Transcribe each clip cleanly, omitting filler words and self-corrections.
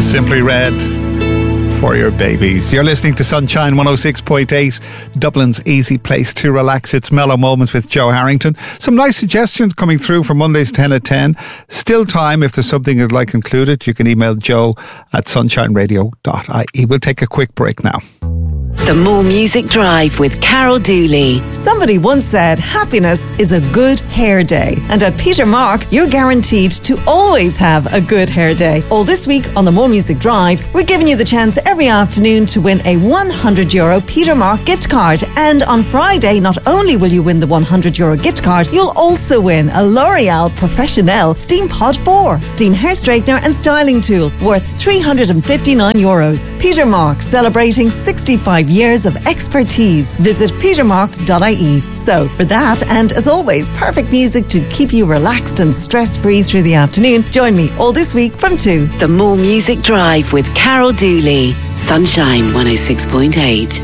was Simply Red for your babies. You're listening to Sunshine 106.8, Dublin's easy place to relax. It's Mellow Moments with Joe Harrington. Some nice suggestions coming through for Mondays 10 at 10. Still time. If there's something you'd like included, you can email joe@sunshineradio.ie. We'll take a quick break now. The More Music Drive with Carol Dooley. Somebody once said happiness is a good hair day. And at Peter Mark, you're guaranteed to always have a good hair day. All this week on the More Music Drive, we're giving you the chance every afternoon to win a €100 Peter Mark gift card. And on Friday, not only will you win the €100 gift card, you'll also win a L'Oreal Professionnel Steam Pod 4 steam hair straightener and styling tool worth €359. Peter Mark, celebrating 65 years of expertise. Visit petermark.ie. So for that, and as always, perfect music to keep you relaxed and stress-free through the afternoon, join me all this week from 2. The More Music Drive with Carol Dooley. Sunshine 106.8.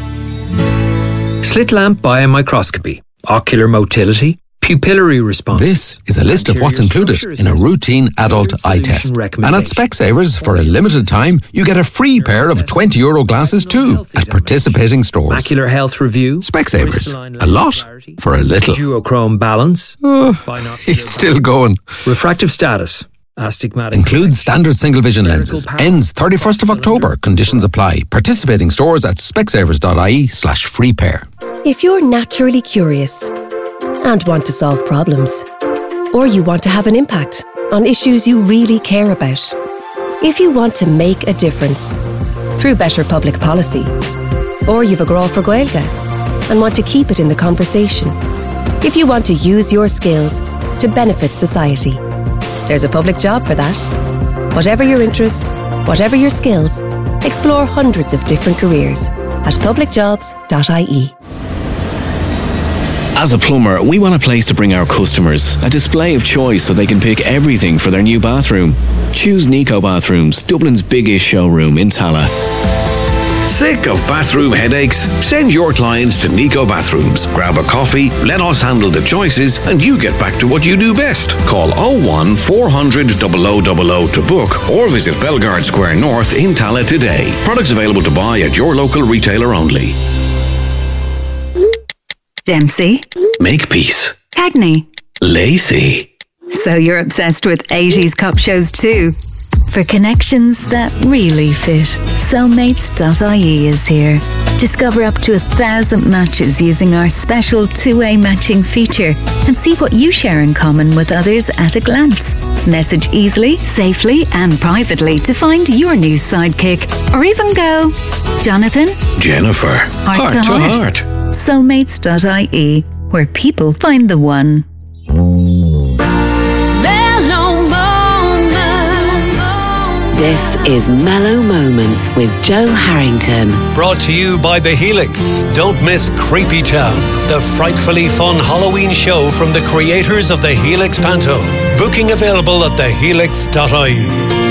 Slit lamp biomicroscopy, ocular motility, pupillary response. This is a list of what's included in a routine adult eye test. And at Specsavers, for a limited time, you get a free pair of €20 glasses too at participating stores. Macular health review. Specsavers. A lot for a little. Duochrome balance. He's still going. Refractive status. Astigmatic. Includes standard single vision lenses. Ends 31st of October. Conditions apply. Participating stores at specsavers.ie/free pair. If you're naturally curious and want to solve problems, or you want to have an impact on issues you really care about, if you want to make a difference through better public policy, or you've a grá for Gaeilge and want to keep it in the conversation, if you want to use your skills to benefit society, there's a public job for that. Whatever your interest, whatever your skills, explore hundreds of different careers at publicjobs.ie. As a plumber, we want a place to bring our customers, a display of choice so they can pick everything for their new bathroom. Choose Nico Bathrooms, Dublin's biggest showroom in Tala. Sick of bathroom headaches? Send your clients to Nico Bathrooms. Grab a coffee, let us handle the choices, and you get back to what you do best. Call 01 400 0000 to book, or visit Bellegarde Square North in Tala today. Products available to buy at your local retailer only. Dempsey. Makepeace. Cagney. Lacey. So you're obsessed with 80s cop shows too? For connections that really fit, Soulmates.ie is here. Discover up to 1,000 matches using our special two-way matching feature and see what you share in common with others at a glance. Message easily, safely and privately to find your new sidekick, or even go, Jonathan, Jennifer, heart to heart. Soulmates.ie, where people find the one. This is Mellow Moments with Joe Harrington. Brought to you by The Helix. Don't miss Creepy Town, the frightfully fun Halloween show from the creators of The Helix Panto. Booking available at thehelix.ie.